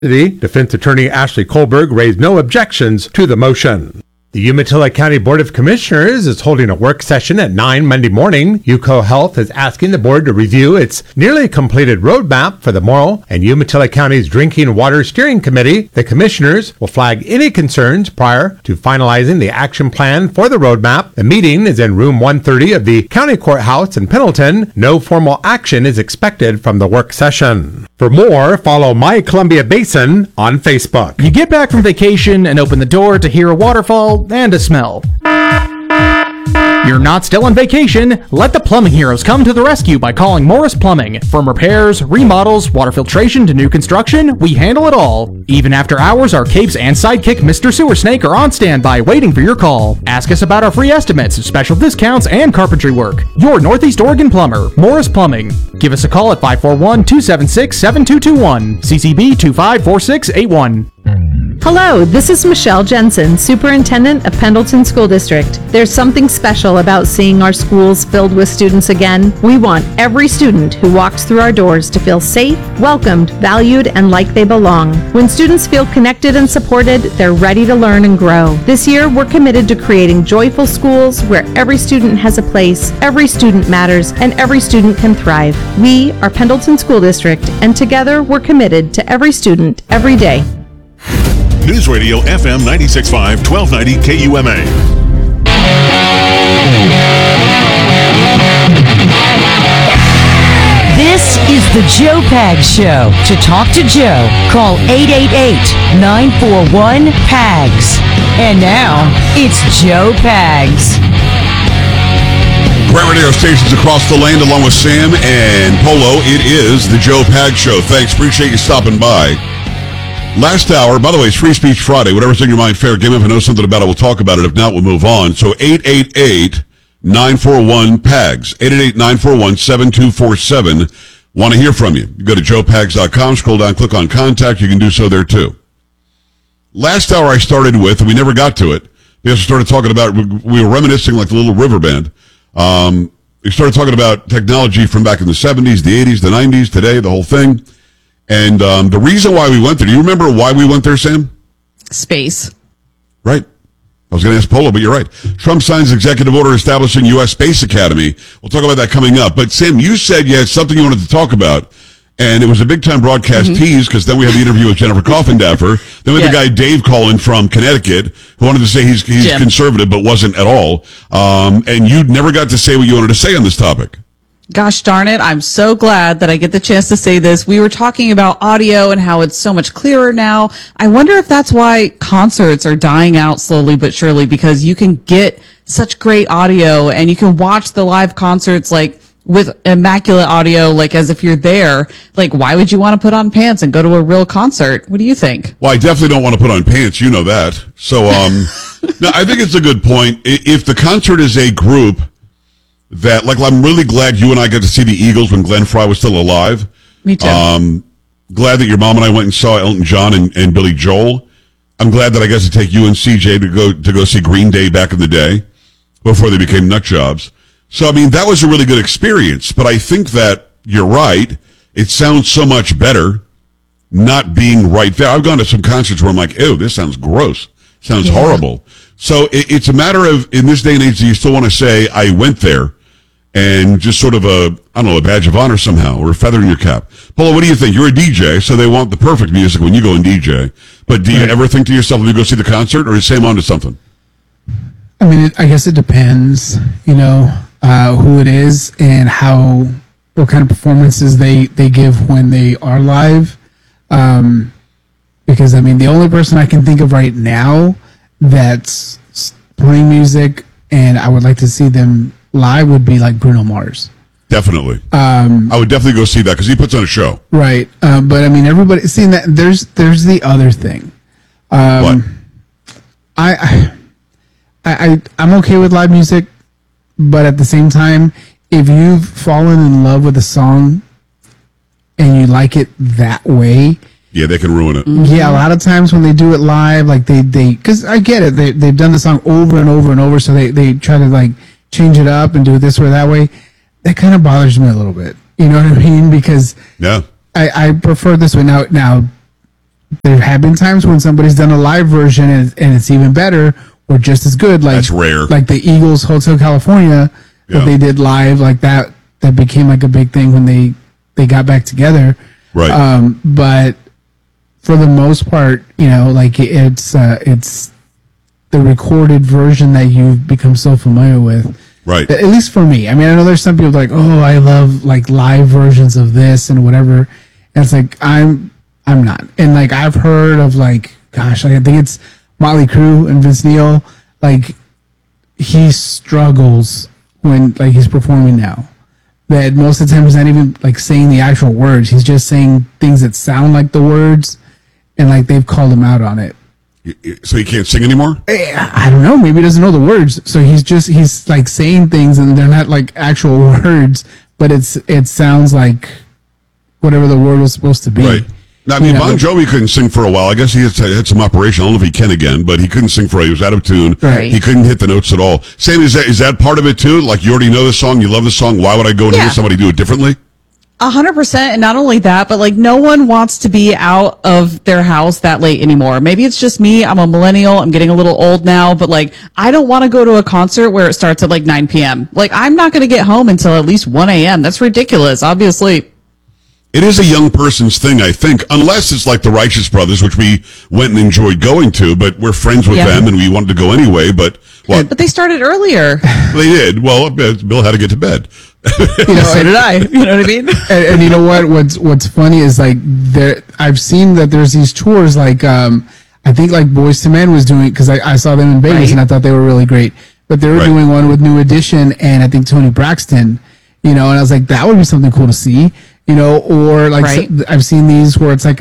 Defense attorney Ashley Kohlberg raised no objections to the motion. The Umatilla County Board of Commissioners is holding a work session at 9 Monday morning. UCO Health is asking the board to review its nearly completed roadmap for the Morrill and Umatilla County's Drinking Water Steering Committee. The commissioners will flag any concerns prior to finalizing the action plan for the roadmap. The meeting is in room 130 of the County Courthouse in Pendleton. No formal action is expected from the work session. For more, follow My Columbia Basin on Facebook. You get back from vacation and open the door to hear a waterfall and a smell. You're not still on vacation. Let the plumbing heroes come to the rescue by calling Morris Plumbing. From repairs, remodels, water filtration to new construction, we handle it all. Even after hours, our capes and sidekick Mr. Sewer Snake are on standby waiting for your call. Ask us about our free estimates, special discounts, and carpentry work. Your Northeast Oregon plumber, Morris Plumbing. Give us a call at 541-276-7221. CCB 254681. Hello, this is Michelle Jensen, Superintendent of Pendleton School District. There's something special about seeing our schools filled with students again. We want every student who walks through our doors to feel safe, welcomed, valued, and like they belong. When students feel connected and supported, they're ready to learn and grow. This year, we're committed to creating joyful schools where every student has a place, every student matters, and every student can thrive. We are Pendleton School District, and together we're committed to every student, every day. News Radio FM 96.5, 1290 KUMA. This is the Joe Pags Show. To talk to Joe, call 888-941-PAGS. And now, it's Joe Pags. Great radio stations across the land, along with Sam and Polo. It is the Joe Pags Show. Thanks. Appreciate you stopping by. Last hour, by the way, it's Free Speech Friday. Whatever's in your mind, fair game. If I know something about it, we'll talk about it. If not, we'll move on. So 888-941-PAGS. 888-941-7247. Want to hear from you. You go to joepags.com, scroll down, click on contact. You can do so there, too. Last hour I started with, and we never got to it, because we started talking about, we were reminiscing like the Little River Band. We started talking about technology from back in the 70s, the 80s, the 90s, today, the whole thing. And the reason why we went there, do you remember why we went there, Sam? Space. Right. I was going to ask Polo, but you're right. Trump signs executive order establishing U.S. Space Academy. We'll talk about that coming up. But, Sam, you said you had something you wanted to talk about, and it was a big-time broadcast tease, because then we had the interview with Jennifer Coffindaffer. Then we had the guy Dave calling from Connecticut, who wanted to say he's conservative, but wasn't at all. And you never got to say what you wanted to say on this topic. Gosh darn it, I'm so glad that I get the chance to say this. We were talking about audio and how it's so much clearer now. I wonder if that's why concerts are dying out slowly but surely, because you can get such great audio and you can watch the live concerts like with immaculate audio, like as if you're there. Like, why would you want to put on pants and go to a real concert? What do you think? Well, I definitely don't want to put on pants. You know that. So, no, I think it's a good point. If the concert is a group that, like, I'm really glad you and I got to see the Eagles when Glenn Frey was still alive. Me too. Glad that your mom and I went and saw Elton John and Billy Joel. I'm glad that I got to take you and CJ to go see Green Day back in the day before they became nut jobs. So, I mean, that was a really good experience. But I think that you're right. It sounds so much better not being right there. I've gone to some concerts where I'm like, ew, this sounds gross. Sounds horrible. So it's a matter of, in this day and age, do you still want to say, I went there? And just sort of a badge of honor somehow, or a feather in your cap. Polo, what do you think? You're a DJ, so they want the perfect music when you go and DJ. But do you ever think to yourself, let me go see the concert, or is Sam on to something? I mean, I guess it depends, who it is and what kind of performances they give when they are live. Because, I mean, the only person I can think of right now that's playing music and I would like to see them live would be like Bruno Mars. Definitely. I would definitely go see that because he puts on a show. Right. But I mean, everybody seeing that there's the other thing. What? I'm okay with live music, but at the same time, if you've fallen in love with a song and you like it that way, yeah, they can ruin it. Yeah, a lot of times when they do it live, like they because I get it, they've done the song over and over and over, so they try to like change it up and do it this way or that way. That kind of bothers me a little bit. You know what I mean? Because yeah, I prefer this way. Now have been times when somebody's done a live version and it's even better or just as good. Like, that's rare. Like the Eagles Hotel California that they did live, like that became like a big thing when they got back together. Right. But for the most part, like it's the recorded version that you've become so familiar with. Right. At least for me. I mean, I know there's some people like, oh, I love like live versions of this and whatever. And it's like, I'm not. And like, I've heard of like, gosh, I think it's Motley Crue and Vince Neil. Like, he struggles when like he's performing now. That most of the time he's not even like saying the actual words. He's just saying things that sound like the words. And like, they've called him out on it. So he can't sing anymore? I don't know. Maybe he doesn't know the words. So he's like saying things and they're not like actual words, but it sounds like whatever the word was supposed to be. Right. Now, I mean, Bon Jovi couldn't sing for a while. I guess he had some operation. I don't know if he can again, but he couldn't sing for a while. He was out of tune. Right. He couldn't hit the notes at all. Sam, is that part of it too? Like, you already know the song, you love the song. Why would I go and hear somebody do it differently? 100%. And not only that, but like no one wants to be out of their house that late anymore. Maybe it's just me. I'm a millennial. I'm getting a little old now, but like I don't want to go to a concert where it starts at like 9 p.m. Like I'm not going to get home until at least 1 a.m. That's ridiculous. Obviously. It is a young person's thing, I think, unless it's like the Righteous Brothers, which we went and enjoyed going to, but we're friends with them and we wanted to go anyway. But what? But they started earlier. They did. Well, Bill had to get to bed. So did I. You know what I mean? And you know what? What's funny is like I've seen that there's these tours like I think like Boyz II Men was doing, because I saw them in Vegas and I thought they were really great. But they were doing one with New Edition and I think Tony Braxton. And I was like, that would be something cool to see. Or like I've seen these where it's like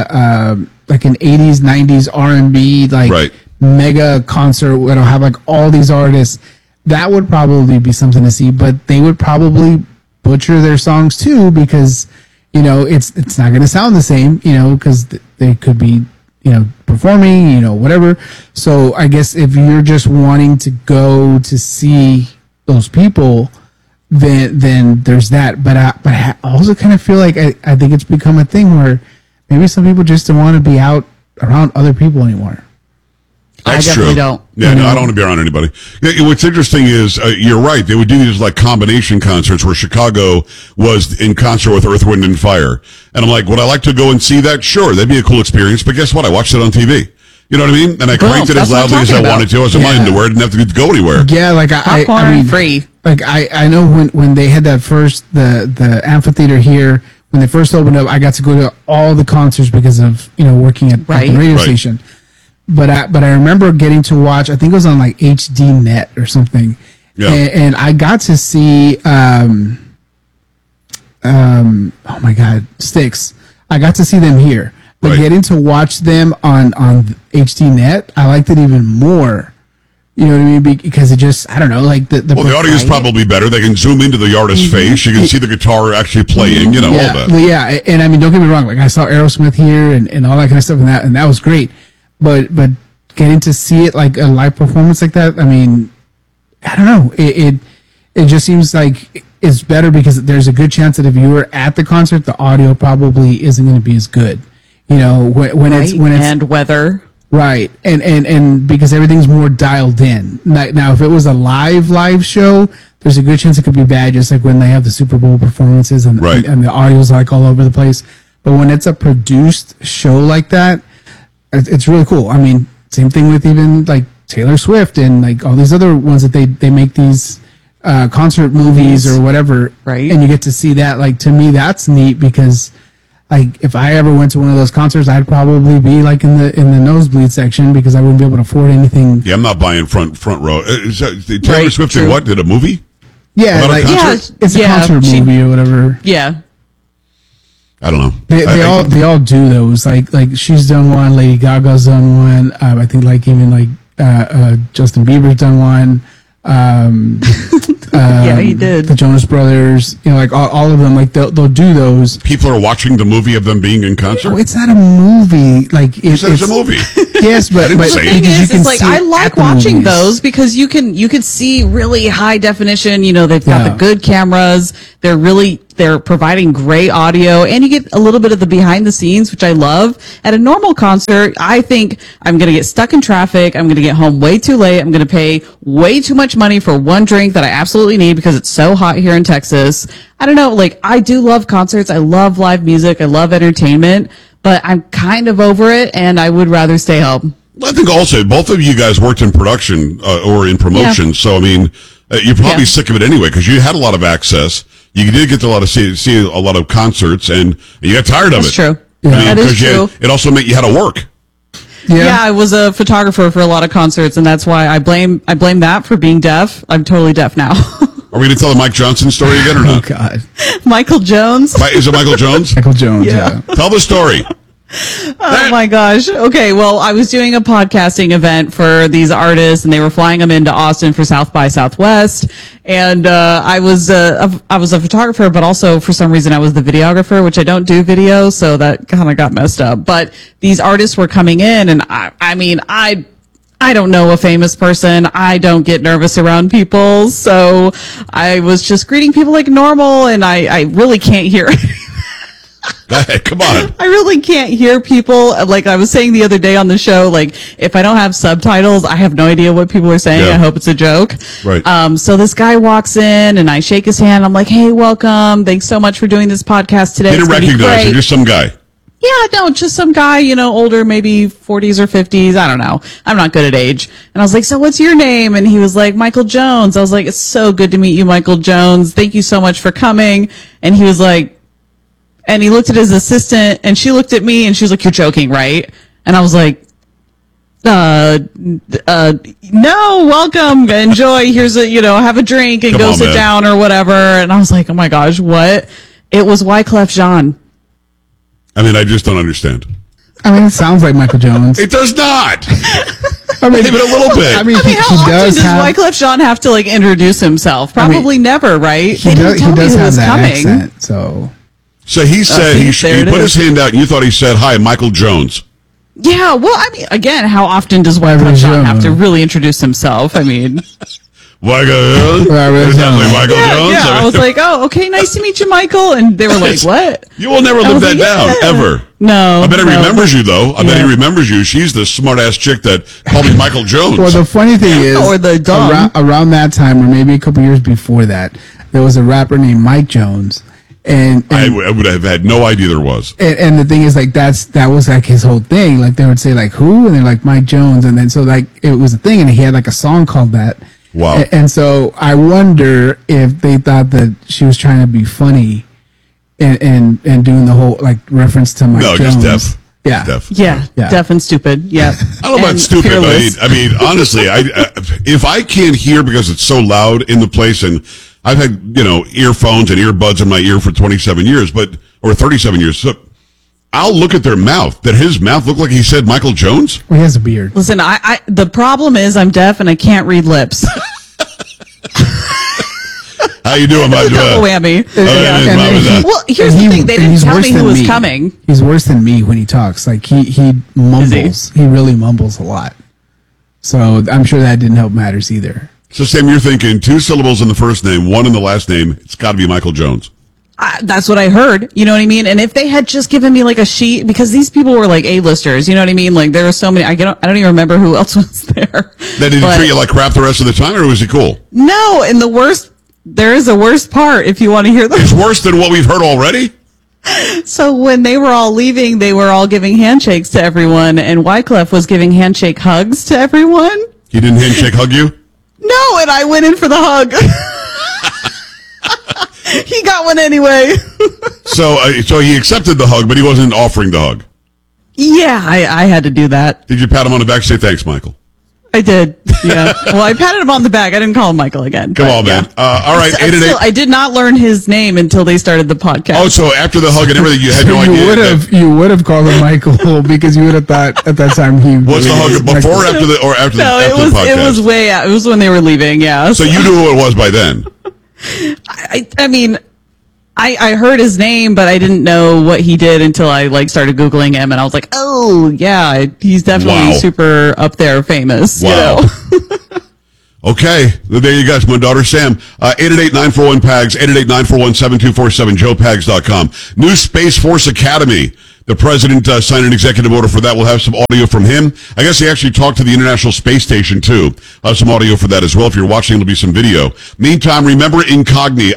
like an 80s, 90s R&B like mega concert where it'll have like all these artists. That would probably be something to see, but they would probably butcher their songs too because it's not going to sound the same, because they could be performing, whatever. So I guess if you're just wanting to go to see those people, then there's that. But I also kind of feel like I think it's become a thing where maybe some people just don't want to be out around other people anymore. That's I definitely true. don't. Yeah, no, I don't want to be around anybody. What's interesting is, you're right, they would do these like combination concerts where Chicago was in concert with Earth, Wind, and Fire. And I'm like, would I like to go and see that? Sure, that'd be a cool experience. But guess what? I watched it on TV. You know what I mean? And I cranked it as loudly as I wanted to. I was in my underwear. I didn't have to go anywhere. Yeah, like I mean, free. Like I know when they had that first the amphitheater here, when they first opened up, I got to go to all the concerts because of working at the radio station. But I remember getting to watch. I think it was on like HD Net or something. Yeah. And I got to see oh my God, Styx. I got to see them here. But getting to watch them on HD Net, I liked it even more. You know what I mean? Because it just, I don't know, like the audio is probably better. They can zoom into the artist's face. You can see the guitar actually playing, all that. Yeah, and I mean, don't get me wrong. Like I saw Aerosmith here and all that kind of stuff, and that was great. But getting to see it like a live performance like that, I mean, I don't know. It just seems like it's better because there's a good chance that if you were at the concert, the audio probably isn't going to be as good. When it's and weather. Right. And because everything's more dialed in. Now, if it was a live show, there's a good chance it could be bad, just like when they have the Super Bowl performances and the audio's like all over the place. But when it's a produced show like that, it's really cool. I mean, same thing with even like Taylor Swift and like all these other ones that they make these concert movies or whatever. Right. And you get to see that. Like, to me, that's neat because like if I ever went to one of those concerts, I'd probably be like in the nosebleed section because I wouldn't be able to afford anything. Yeah, I'm not buying front row. Taylor Swift did a movie? Yeah, like it's a concert movie or whatever. Yeah. I don't know. They all do those. Like she's done one, Lady Gaga's done one. I think like even like Justin Bieber's done one. Yeah, he did. The Jonas Brothers, like all of them, like they'll do those. People are watching the movie of them being in concert. No, it's not a movie. Like it's a movie. Yes, but the thing is, it's like I like watching those because you can see really high definition. They've got the good cameras. They're really They're providing great audio, and you get a little bit of the behind the scenes, which I love. At a normal concert, I think I'm going to get stuck in traffic. I'm going to get home way too late. I'm going to pay way too much money for one drink that I absolutely need because it's so hot here in Texas. I don't know. Like, I do love concerts. I love live music. I love entertainment, but I'm kind of over it, and I would rather stay home. I think also both of you guys worked in production or in promotion, so I mean, you're probably sick of it anyway because you had a lot of access. You did get to see a lot of concerts, and you got tired of it. That's true. I mean, that is true. It also meant you had to work. Yeah, I was a photographer for a lot of concerts, and that's why I blame that for being deaf. I'm totally deaf now. Are we going to tell the Mike Johnson story again or not? Oh, God. Michael Jones. Is it Michael Jones? Michael Jones, yeah. Tell the story. Oh my gosh. Okay. Well, I was doing a podcasting event for these artists and they were flying them into Austin for South by Southwest. And, I was a photographer, but also for some reason I was the videographer, which I don't do video. So that kind of got messed up, but these artists were coming in and I don't know a famous person. I don't get nervous around people. So I was just greeting people like normal and I really can't hear Hey, come on. I really can't hear people. Like I was saying the other day on the show, like if I don't have subtitles, I have no idea what people are saying. Yeah. I hope it's a joke. Right. So this guy walks in and I shake his hand. I'm like, hey, welcome. Thanks so much for doing this podcast today. You didn't recognize him, just some guy. Yeah, no, just some guy, older, maybe 40s or 50s. I don't know. I'm not good at age. And I was like, so what's your name? And he was like, Michael Jones. I was like, it's so good to meet you, Michael Jones. Thank you so much for coming. And he was like, and he looked at his assistant and she looked at me and she was like, you're joking, right? And I was like, no, welcome, enjoy. Here's have a drink and go sit down or whatever. And I was like, oh my gosh, what? It was Wyclef Jean. I mean, I just don't understand. I mean, it sounds like Michael Jones. It does not. I mean, even a little bit. I mean, how often does Wyclef Jean have to introduce himself? Probably never, right? He does have that accent, so. So he said he put his hand out and you thought he said, hi, Michael Jones. Yeah, well, I mean, again, how often does Wyclef Jean have to really introduce himself? I mean... Michael Jones? Michael Jones? Yeah, I was like, oh, okay, nice to meet you, Michael. And they were like, what? You will never live that down, ever. No. I bet he remembers you, though. I bet he remembers you. She's the smart-ass chick that called me Michael Jones. Well, the funny thing is, or the around that time, or maybe a couple years before that, there was a rapper named Mike Jones. And I would have had no idea there was. And the thing is, that was his whole thing. Like, they would say, who? And they're like, Mike Jones. And then, so, it was a thing. And he had, a song called that. Wow. And so I wonder if they thought that she was trying to be funny and doing the whole, reference to Mike Jones. No, just deaf. Yeah. Deaf. Yeah. Deaf and stupid. Yeah. I don't know about stupid, but I mean, honestly, if I can't hear because it's so loud in the place and I've had, earphones and earbuds in my ear for 27 years, or 37 years. So I'll look at their mouth. Did his mouth look like he said Michael Jones? Well, he has a beard. Listen, the problem is I'm deaf and I can't read lips. How you doing, my double whammy. Well, here's the thing. They didn't tell me who was coming. He's worse than me when he talks. He mumbles. He really mumbles a lot. So I'm sure that didn't help matters either. So, Sam, you're thinking 2 syllables in the first name, 1 in the last name. It's got to be Michael Jones. That's what I heard. You know what I mean? And if they had just given me a sheet, because these people were A-listers, you know what I mean? There were so many. I don't even remember who else was there. Did he treat you like crap the rest of the time, or was he cool? No, and there is a worst part if you want to hear this. It's worse than what we've heard already? So when they were all leaving, they were all giving handshakes to everyone, and Wyclef was giving handshake hugs to everyone. He didn't handshake hug you? No, and I went in for the hug. He got one anyway. So he accepted the hug, but he wasn't offering the hug. Yeah, I had to do that. Did you pat him on the back and say, thanks, Michael? I did. Yeah. Well, I patted him on the back. I didn't call him Michael again. Come on, man. All right. 888. I did not learn his name until they started the podcast. Oh, so after the hug and everything, you had no idea. You would have called him Michael because you would have thought at that time he was the hug before or after the podcast? It was way out. It was when they were leaving. Yeah. So you knew who it was by then. I mean, I heard his name, but I didn't know what he did until I started Googling him, and I was like, oh yeah, he's definitely super up there famous. Wow. You know? Okay, there you go. It's my daughter Sam. 888-941-PAGS, 888-941-7247, joepags.com. New Space Force Academy. The president signed an executive order for that. We'll have some audio from him. I guess he actually talked to the International Space Station, too. Some audio for that as well. If you're watching, there'll be some video. Meantime, remember Incogni,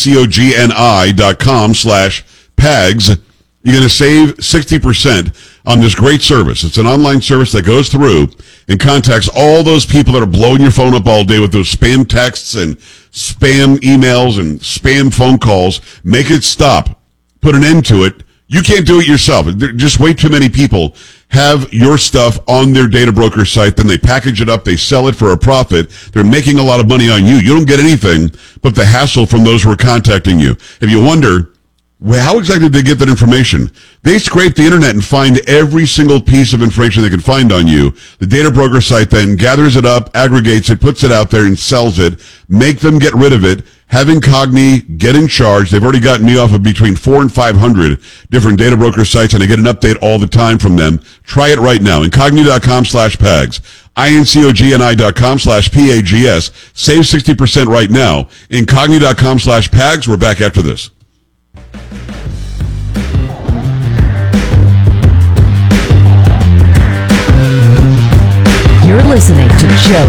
incogni.com/PAGS. You're going to save 60% on this great service. It's an online service that goes through and contacts all those people that are blowing your phone up all day with those spam texts and spam emails and spam phone calls. Make it stop. Put an end to it. You can't do it yourself. Just way too many people have your stuff on their data broker site. Then they package it up. They sell it for a profit. They're making a lot of money on you. You don't get anything but the hassle from those who are contacting you. If you wonder, well, how exactly did they get that information? They scrape the internet and find every single piece of information they can find on you. The data broker site then gathers it up, aggregates it, puts it out there, and sells it. Make them get rid of it. Have Incogni get in charge. They've already gotten me off of between 400 and 500 different data broker sites, and I get an update all the time from them. Try it right now. Incogni.com/PAGS. incogni.com/PAGS. Save 60% right now. Incogni.com/PAGS. We're back after this. You're listening to Joe